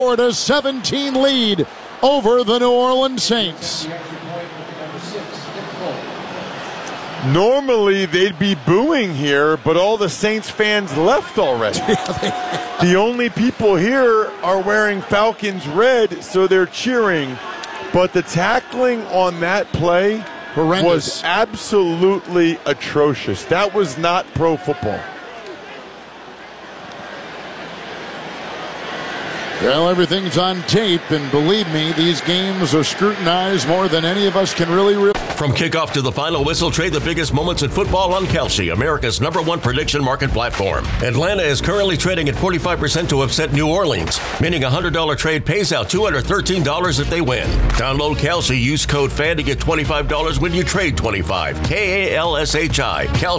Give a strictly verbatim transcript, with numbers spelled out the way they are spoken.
A seventeen lead over the New Orleans Saints. Normally they'd be booing here, but all the Saints fans left already. The only people here are wearing Falcons red, so they're cheering. But the tackling on that play Horrendous. was absolutely atrocious. That was not pro football. Well, everything's on tape, and believe me, these games are scrutinized more than any of us can really realize. From kickoff to the final whistle, trade the biggest moments in football on Kalshi, America's number one prediction market platform. Atlanta is currently trading at forty-five percent to upset New Orleans, meaning a one hundred dollars trade pays out two hundred thirteen dollars if they win. Download Kalshi, use code FAN to get twenty-five dollars when you trade twenty-five. K A L S H I. Kalshi.